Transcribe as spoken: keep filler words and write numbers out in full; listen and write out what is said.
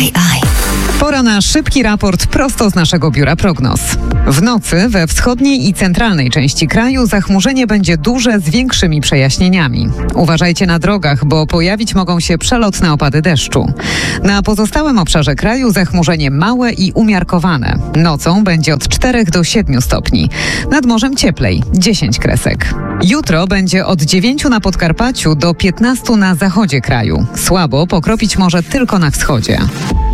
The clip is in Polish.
A I. Pora na szybki raport prosto z naszego biura prognoz. W nocy we wschodniej i centralnej części kraju zachmurzenie będzie duże z większymi przejaśnieniami. Uważajcie na drogach, bo pojawić mogą się przelotne opady deszczu. Na pozostałym obszarze kraju zachmurzenie małe i umiarkowane. Nocą będzie od czterech do siedmiu stopni. Nad morzem cieplej, dziesięć kresek. Jutro będzie od dziewięciu na Podkarpaciu do piętnastu na zachodzie kraju. Słabo pokropić może tylko na wschodzie.